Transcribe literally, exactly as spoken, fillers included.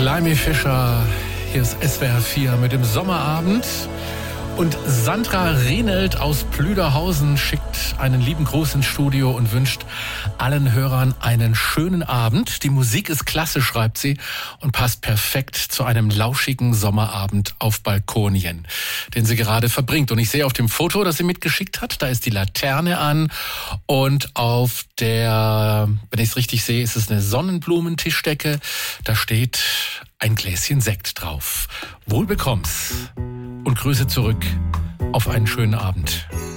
Climie Fischer, hier ist S W R vier mit dem Sommerabend. Und Sandra Renelt aus Plüderhausen schickt einen lieben Gruß ins Studio und wünscht allen Hörern einen schönen Abend. Die Musik ist klasse, schreibt sie, und passt perfekt zu einem lauschigen Sommerabend auf Balkonien, den sie gerade verbringt. Und ich sehe auf dem Foto, das sie mitgeschickt hat, da ist die Laterne an und auf der, wenn ich es richtig sehe, ist es eine Sonnenblumentischdecke. Da steht ein Gläschen Sekt drauf. Wohl bekomm's und Grüße zurück auf einen schönen Abend.